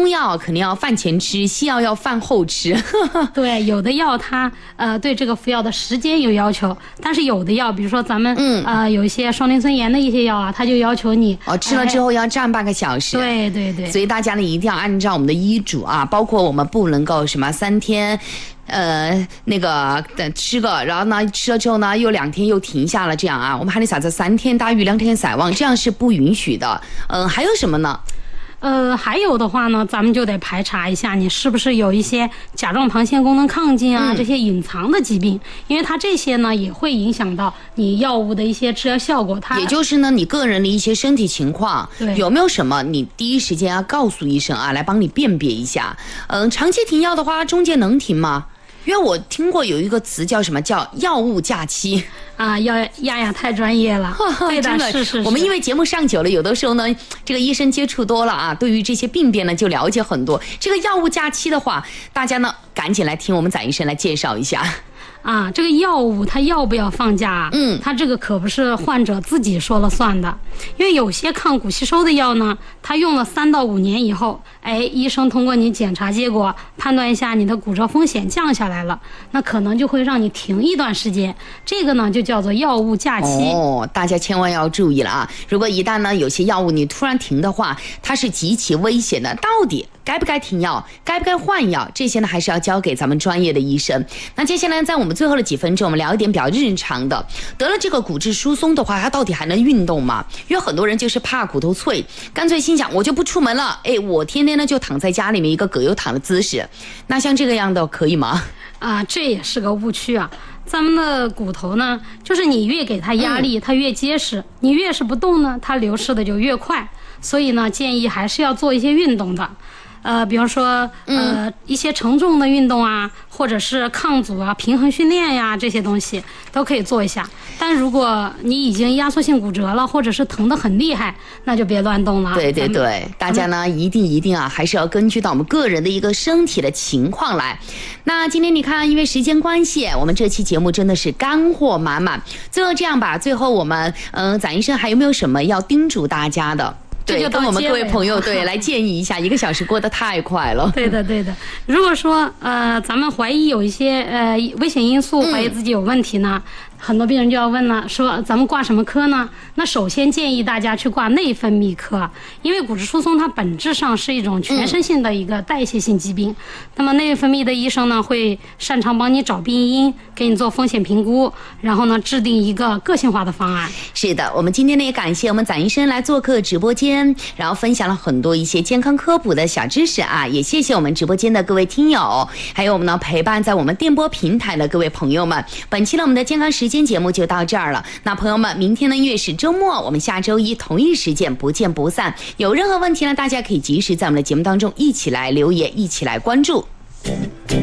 药肯定要饭前吃，西药要饭后吃。 对，有的药它对这个服药的时间有要求，但是有的药，比如说咱们有一些双磷酸盐的一些药啊，它就要求你吃了之后要站半个小时。 对对对。 所以大家呢一定要按照我们的医嘱啊，包括我们不能够什么3天。那个吃个，然后呢吃了之后呢又2天又停下了，这样啊，我们还得啥子3天大于2天撒网，这样是不允许的。还有什么呢？ 还有的话呢，咱们就得排查一下你是不是有一些甲状旁腺功能亢进啊，这些隐藏的疾病，因为它这些呢也会影响到你药物的一些治疗效果。它也就是呢，你个人的一些身体情况，有没有什么你第一时间要告诉医生啊，来帮你辨别一下。长期停药的话，中间能停吗？因为我听过有一个词叫什么，叫药物假期啊，亚太专业了，对的，是。 我们因为节目上久了，有的时候呢，这个医生接触多了啊，对于这些病变呢就了解很多。这个药物假期的话，大家呢赶紧来听我们展医生来介绍一下。 啊，这个药物它要不要放假啊？它这个可不是患者自己说了算的，因为有些抗骨吸收的药呢，它用了3到5年以后，医生通过你检查结果判断一下你的骨折风险降下来了，那可能就会让你停一段时间，这个呢就叫做药物假期。 大家千万要注意了啊！如果一旦呢有些药物你突然停的话，它是极其危险的，到底该不该停药，该不该换药，这些呢还是要交给咱们专业的医生。那接下来在我们最后的几分钟，我们聊一点比较日常的。得了这个骨质疏松的话，它到底还能运动吗？因为很多人就是怕骨头脆，干脆心想我就不出门了，我天天呢就躺在家里面一个葛优躺的姿势。那像这个样的可以吗？ 这也是个误区啊。咱们的骨头呢，就是你越给它压力，它越结实；你越是不动呢，它流失的就越快。所以呢，建议还是要做一些运动的。比方说一些承重的运动啊，或者是抗阻啊、平衡训练呀，这些东西都可以做一下。但如果你已经压缩性骨折了，或者是疼得很厉害，那就别乱动了。 对对对，大家呢一定啊，还是要根据到我们个人的一个身体的情况来。那今天你看，因为时间关系，我们这期节目真的是干货满满。最后这样吧，最后我们展医生还有没有什么要叮嘱大家的？对，跟我们各位朋友来建议一下，1个小时过得太快了。 对的。如果说咱们怀疑有一些危险因素，怀疑自己有问题呢，很多病人就要问了，说咱们挂什么科呢？那首先建议大家去挂内分泌科，因为骨质疏松它本质上是一种全身性的一个代谢性疾病。那么内分泌的医生呢，会擅长帮你找病因，给你做风险评估，然后呢制定一个个性化的方案。 是的，我们今天呢也感谢我们展医生来做客直播间，然后分享了很多一些健康科普的小知识啊，也谢谢我们直播间的各位听友，还有我们呢陪伴在我们电波平台的各位朋友们。本期呢我们的健康时间节目就到这儿了。那朋友们，明天呢月是周末，我们下周一同一时间不见不散。有任何问题呢，大家可以及时在我们的节目当中一起来留言，一起来关注。